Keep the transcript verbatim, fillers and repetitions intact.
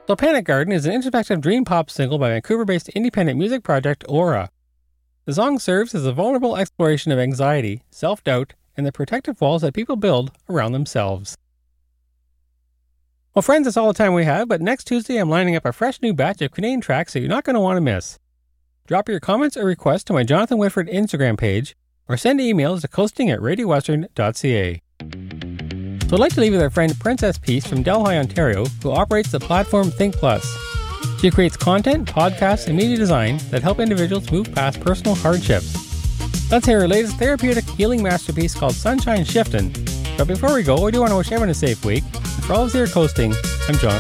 So Panic Garden is an introspective dream pop single by Vancouver-based independent music project Aura. The song serves as a vulnerable exploration of anxiety, self-doubt, and the protective walls that people build around themselves. Well, friends, that's all the time we have, but next Tuesday I'm lining up a fresh new batch of Canadian tracks that you're not going to want to miss. Drop your comments or requests to my Jonathan Whitford Instagram page, or send emails to coasting at radio western dot c a. So I'd like to leave with our friend Princess Peace from Delhi, Ontario, who operates the platform Think Plus. She creates content, podcasts, and media design that help individuals move past personal hardships. Let's hear her latest therapeutic healing masterpiece called Sunshine Shiftin'. But before we go, I do want to wish everyone a safe week. And for all of us here coasting, I'm John.